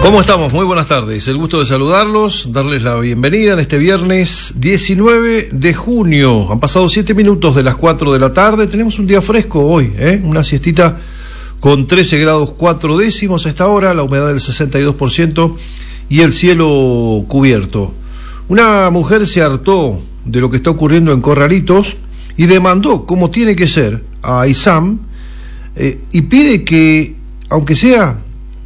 ¿Cómo estamos? Muy buenas tardes. El gusto de saludarlos, darles la bienvenida en este viernes 19 de junio. Han pasado 7 minutos de las 4 de la tarde. Tenemos un día fresco hoy, una siestita con 13 grados 4 décimos a esta hora, la humedad del 62% y el cielo cubierto. Una mujer se hartó de lo que está ocurriendo en Corralitos y demandó, como tiene que ser, a AISAM y pide que, aunque sea,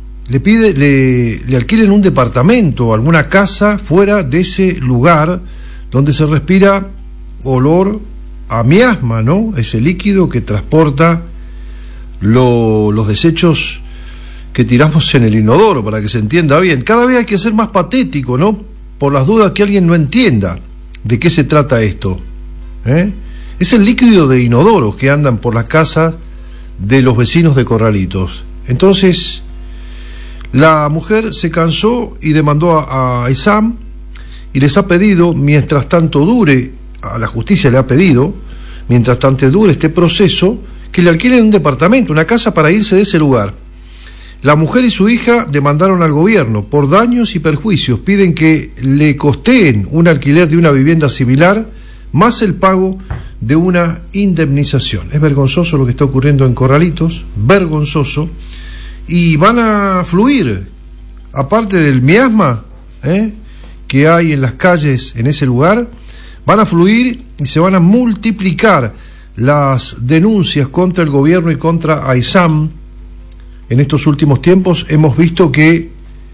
le alquilen un departamento o alguna casa fuera de ese lugar donde se respira olor a miasma, ¿no? Ese líquido que transporta los desechos que tiramos en el inodoro, para que se entienda bien. Cada vez hay que ser más patético, ¿no? Por las dudas que alguien no entienda de qué se trata esto, Es el líquido de inodoros que andan por las casas de los vecinos de Corralitos. Entonces, la mujer se cansó y demandó a AISAM y les ha pedido, mientras tanto dure, a la justicia le ha pedido, mientras tanto dure este proceso, que le alquilen un departamento, una casa para irse de ese lugar. La mujer y su hija demandaron al gobierno por daños y perjuicios, piden que le costeen un alquiler de una vivienda similar, más el pago de una indemnización. Es vergonzoso lo que está ocurriendo en Corralitos, vergonzoso. Y van a fluir, aparte del miasma que hay en las calles en ese lugar, van a fluir y se van a multiplicar las denuncias contra el gobierno y contra AISAM. En estos últimos tiempos hemos visto que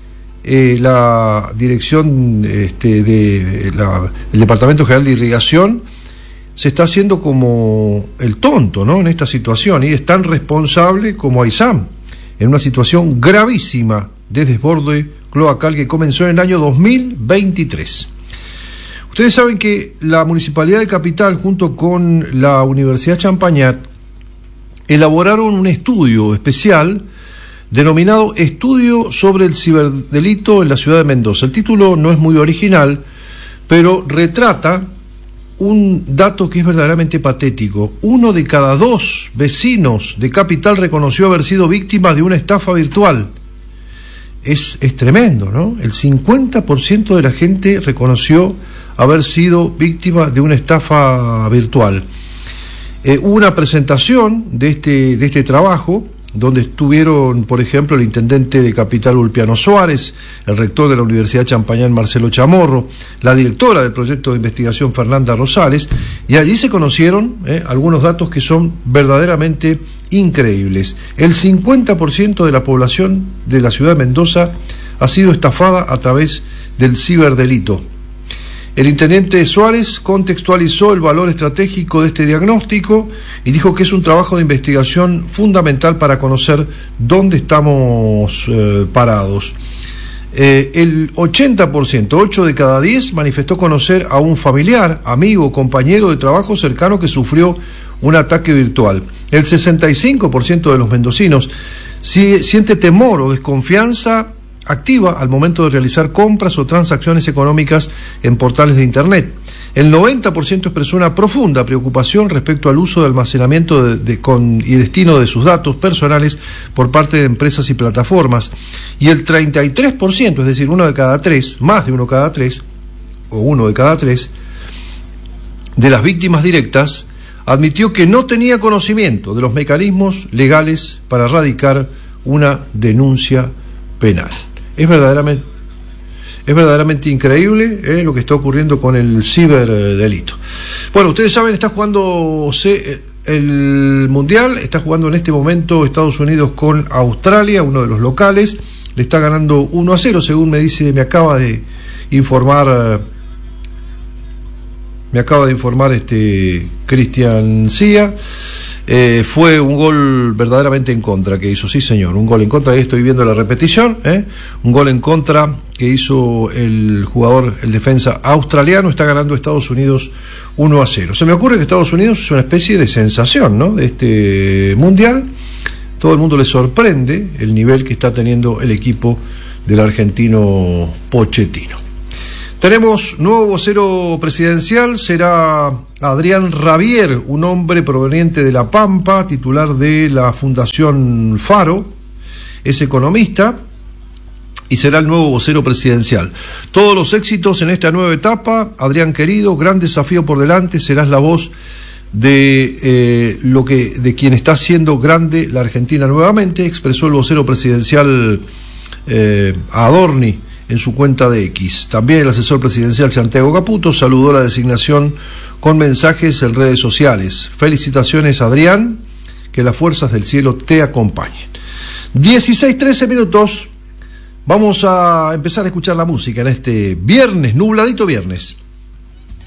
la dirección el Departamento General de Irrigación se está haciendo como el tonto, ¿no? En esta situación, y es tan responsable como AISAM, en una situación gravísima de desborde cloacal que comenzó en el año 2023. Ustedes saben que la Municipalidad de Capital, junto con la Universidad Champagnat, elaboraron un estudio especial denominado Estudio sobre el Ciberdelito en la Ciudad de Mendoza. El título no es muy original, pero retrata un dato que es verdaderamente patético. 1 de cada 2 vecinos de Capital reconoció haber sido víctima de una estafa virtual. Es tremendo, ¿no? El 50% de la gente reconoció haber sido víctima de una estafa virtual. Hubo una presentación de este trabajo, donde estuvieron, por ejemplo, el intendente de Capital, Ulpiano Suárez, el rector de la Universidad Champagnat, Marcelo Chamorro, la directora del proyecto de investigación, Fernanda Rosales, y allí se conocieron algunos datos que son verdaderamente increíbles. El 50% de la población de la ciudad de Mendoza ha sido estafada a través del ciberdelito. El intendente Suárez contextualizó el valor estratégico de este diagnóstico y dijo que es un trabajo de investigación fundamental para conocer dónde estamos parados. El 80%, 8 de cada 10, manifestó conocer a un familiar, amigo, compañero de trabajo cercano que sufrió un ataque virtual. El 65% de los mendocinos siente temor o desconfianza activa al momento de realizar compras o transacciones económicas en portales de Internet. El 90% expresó una profunda preocupación respecto al uso de almacenamiento y destino de sus datos personales por parte de empresas y plataformas. Y el 33%, es decir, 1 de cada 3, más de 1 cada 3, o 1 de cada 3, de las víctimas directas, admitió que no tenía conocimiento de los mecanismos legales para radicar una denuncia penal. Es verdaderamente increíble lo que está ocurriendo con el ciberdelito. Bueno, ustedes saben, está jugando el Mundial, está jugando en este momento Estados Unidos con Australia, uno de los locales, le está ganando 1-0, según me acaba de informar Cristian Cía. Fue un gol verdaderamente en contra que hizo, sí señor, un gol en contra, ahí estoy viendo la repetición, un gol en contra que hizo el defensa australiano. Está ganando Estados Unidos 1-0. Se me ocurre que Estados Unidos es una especie de sensación, ¿no?, de este mundial. Todo el mundo le sorprende el nivel que está teniendo el equipo del argentino Pochettino. Tenemos nuevo vocero presidencial, será Adrián Rabier, un hombre proveniente de La Pampa, titular de la Fundación Faro, es economista y será el nuevo vocero presidencial. Todos los éxitos en esta nueva etapa. Adrián querido, gran desafío por delante, serás la voz de quien está haciendo grande la Argentina nuevamente, expresó el vocero presidencial Adorni en su cuenta de X. También el asesor presidencial Santiago Caputo saludó la designación con mensajes en redes sociales. Felicitaciones, Adrián, que las fuerzas del cielo te acompañen. 16:13 minutos. Vamos a empezar a escuchar la música en este viernes, nubladito viernes.